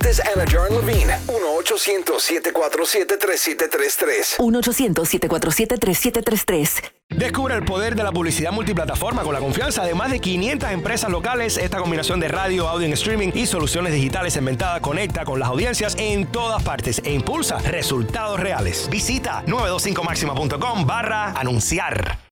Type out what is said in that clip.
es Ana John Levine. 1-800-747-3733. 1-800-747-3733. Descubre el poder de la publicidad multiplataforma con la confianza de más de 500 empresas locales. Esta combinación de radio, audio en streaming y soluciones digitales inventadas conecta con las audiencias en todas partes e impulsa resultados reales. Visita 925maxima.com/anunciar.